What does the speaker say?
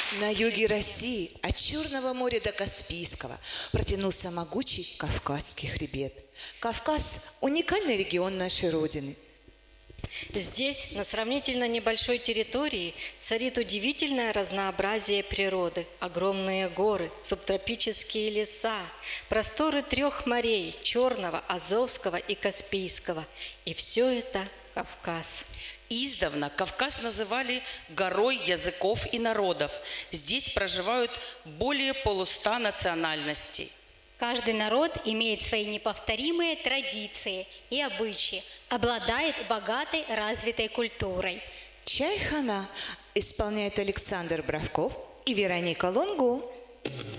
На юге России, от Черного моря до Каспийского, протянулся могучий Кавказский хребет. Кавказ – уникальный регион нашей Родины. Здесь, на сравнительно небольшой территории, царит удивительное разнообразие природы. Огромные горы, субтропические леса, просторы 3 морей – Черного, Азовского и Каспийского. И все это Кавказ. Издавна Кавказ называли горой языков и народов. Здесь проживают более 100 национальностей. Каждый народ имеет свои неповторимые традиции и обычаи, обладает богатой развитой культурой. Чайхана исполняет Александр Бравков и Вероника Лонгу.